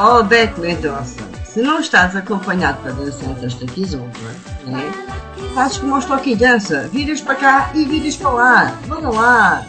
Oh, Beto Mendonça, se não estás acompanhado para dançar esta kizomba, né? Fazes como aos toque e dança, viras para cá e viras para lá. Bora lá!